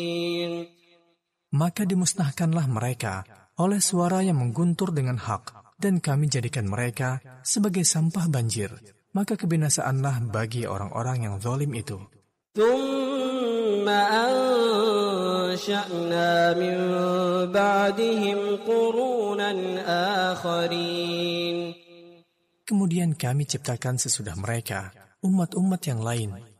Maka dimusnahkanlah mereka oleh suara yang mengguntur dengan hak, dan kami jadikan mereka sebagai sampah banjir. Maka kebinasaanlah bagi orang-orang yang zalim itu. ثم أنشأنا من بعدهم قرونا آخرين. Kemudian kami ciptakan sesudah mereka umat-umat yang lain